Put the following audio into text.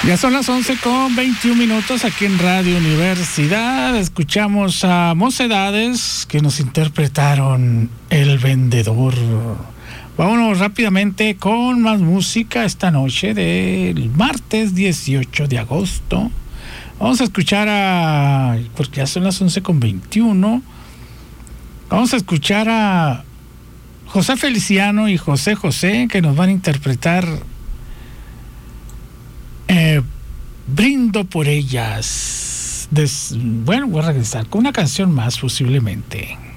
Ya son las 11:21 aquí en Radio Universidad. Escuchamos a Mocedades que nos interpretaron El Vendedor. Vámonos rápidamente con más música esta noche del martes 18 de agosto. Vamos a escuchar porque ya son las 11:21. Vamos a escuchar a José Feliciano y José José, que nos van a interpretar Brindo por ellas. Bueno, voy a regresar con una canción más posiblemente.